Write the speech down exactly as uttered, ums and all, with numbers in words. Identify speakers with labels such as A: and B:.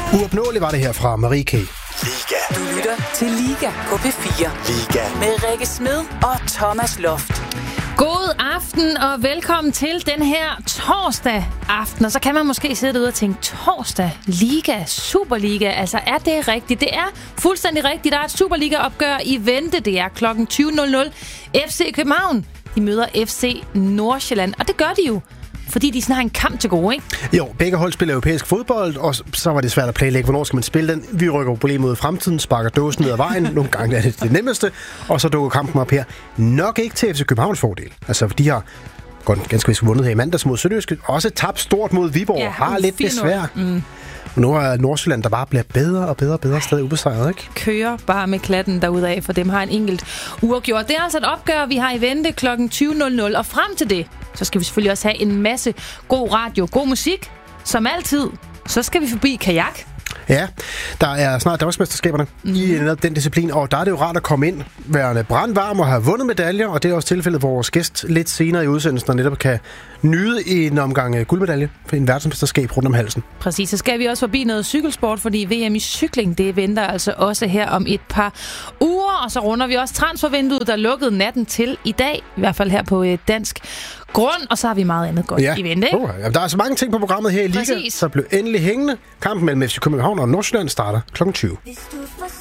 A: Uopnåeligt var det her fra Marie K.
B: Liga.
C: Du lytter til Liga på P fire.
B: Liga.
C: Med Rikke Smed og Thomas Loft.
D: God aften og velkommen til den her torsdag aften. Og så kan man måske sidde ude og tænke, torsdag, Liga, Superliga, altså er det rigtigt? Det er fuldstændig rigtigt. Der er et Superliga-opgør i vente. Det er klokken tyve nul nul. F C København, de møder F C Nordsjælland, og det gør de jo, fordi de sådan har en kamp til gode, ikke?
A: Jo, begge hold spiller europæisk fodbold, og så var det svært at planlægge, hvornår skal man spille den. Vi rykker problemet ud i fremtiden, sparker dåsen ned ad vejen. Nogle gange er det det nemmeste, og så dukker kampen op her. Nok ikke til F C Københavns fordel. Altså, de har godt ganske vist vundet her i mandags mod Sønderjyske. Også tabt stort mod Viborg.
D: Ja,
A: har lidt besvær.
D: Mm.
A: Og nu er Nordsjælland, der bare bliver bedre og bedre og bedre, stadig ubesejret, ikke?
D: Kører bare med klatten derudaf, for dem har en enkelt uafgjort. Det er altså et opgør, vi har i vente klokken tyve nul nul, og frem til det, så skal vi selvfølgelig også have en masse god radio, god musik. Som altid, så skal vi forbi kajak.
A: Ja, der er snart Danmarksmesterskaberne mm. i netop den disciplin, og der er det jo rart at komme ind, værende brandvarm og have vundet medaljer, og det er også tilfældet, hvor vores gæst lidt senere i udsendelsen, der netop kan nyde en omgang guldmedalje for en verdensmesterskab rundt om halsen.
D: Præcis, så skal vi også forbi noget cykelsport, fordi V M i cykling, det venter altså også her om et par uger, og så runder vi også transfervinduet, der lukkede natten til i dag, i hvert fald her på dansk grund, og så har vi meget andet godt
A: ja.
D: i vente, ikke?
A: Oh, ja. Der er så mange ting på programmet her i Liga,
D: Præcis.
A: så blev endelig hængende. Kampen mellem F C København og Nordsjælland starter klokken tyve.